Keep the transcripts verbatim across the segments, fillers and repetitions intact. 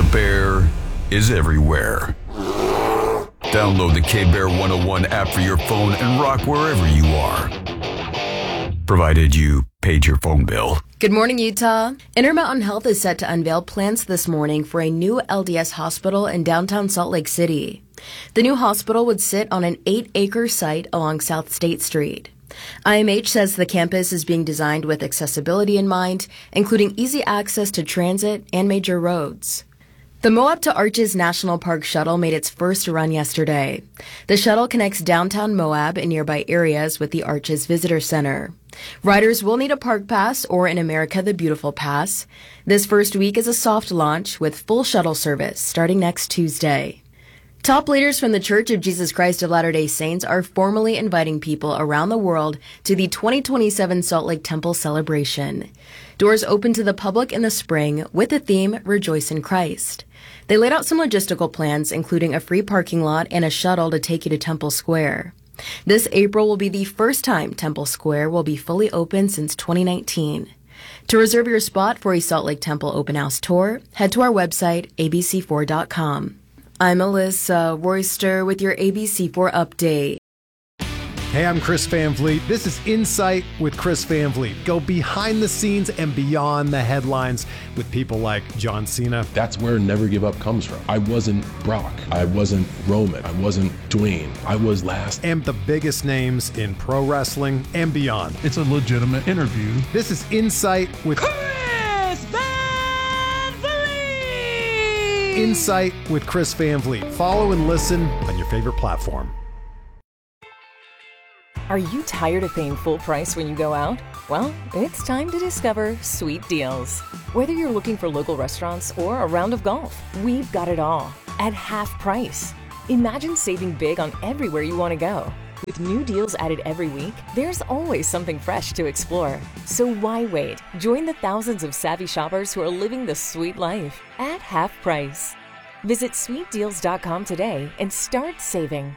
K-Bear is everywhere. Download the K-Bear one oh one app for your phone and rock wherever you are. Provided you paid your phone bill. Good morning, Utah. Intermountain Health is set to unveil plans this morning for a new L D S hospital in downtown Salt Lake City. The new hospital would sit on an eight-acre site along South State Street. I M H says the campus is being designed with accessibility in mind, including easy access to transit and major roads. The Moab to Arches National Park shuttle made its first run yesterday. The shuttle connects downtown Moab and nearby areas with the Arches Visitor Center. Riders will need a park pass or in America the Beautiful pass. This first week is a soft launch with full shuttle service starting next Tuesday. Top leaders from the Church of Jesus Christ of Latter-day Saints are formally inviting people around the world to the twenty twenty-seven Salt Lake Temple celebration. Doors open to the public in the spring with the theme Rejoice in Christ. They laid out some logistical plans, including a free parking lot and a shuttle to take you to Temple Square. This April will be the first time Temple Square will be fully open since twenty nineteen. To reserve your spot for a Salt Lake Temple open house tour, head to our website, A B C four dot com. I'm Alyssa Royster with your A B C four update. Hey, I'm Chris Van Vliet. This is Insight with Chris Van Vliet. Go behind the scenes and beyond the headlines with people like John Cena. That's where Never Give Up comes from. I wasn't Brock. I wasn't Roman. I wasn't Dwayne. I was last. And the biggest names in pro wrestling and beyond. It's a legitimate interview. This is Insight with Chris Van Vliet. Insight with Chris Van Vliet. Follow and listen on your favorite platform. Are you tired of paying full price when you go out? Well, it's time to discover Sweet Deals. Whether you're looking for local restaurants or a round of golf, we've got it all at half price. Imagine saving big on everywhere you want to go. With new deals added every week, there's always something fresh to explore. So why wait? Join the thousands of savvy shoppers who are living the sweet life at half price. Visit sweet deals dot com today and start saving.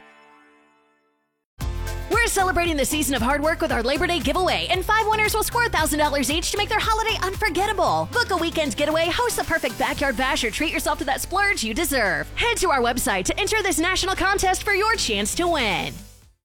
We're celebrating the season of hard work with our Labor Day giveaway, and five winners will score one thousand dollars each to make their holiday unforgettable. Book a weekend getaway, host the perfect backyard bash, or treat yourself to that splurge you deserve. Head to our website to enter this national contest for your chance to win.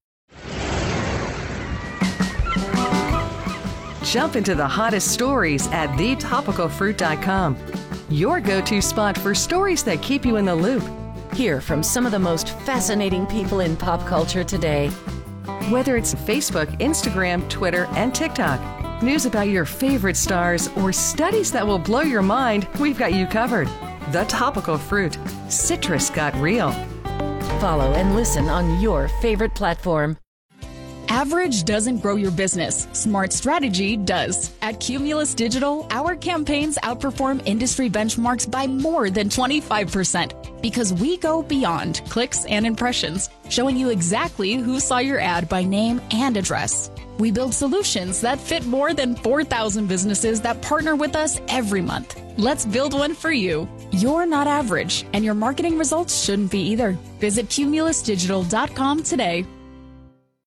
Jump into the hottest stories at the topical fruit dot com. Your go-to spot for stories that keep you in the loop. Hear from some of the most fascinating people in pop culture today. Whether it's Facebook, Instagram, Twitter, and TikTok, news about your favorite stars, or studies that will blow your mind, we've got you covered. The Topical Fruit. Citrus got real. Follow and listen on your favorite platform. Average doesn't grow your business. Smart strategy does. At Cumulus Digital, our campaigns outperform industry benchmarks by more than twenty-five percent because we go beyond clicks and impressions, showing you exactly who saw your ad by name and address. We build solutions that fit more than four thousand businesses that partner with us every month. Let's build one for you. You're not average, and your marketing results shouldn't be either. Visit cumulus digital dot com today.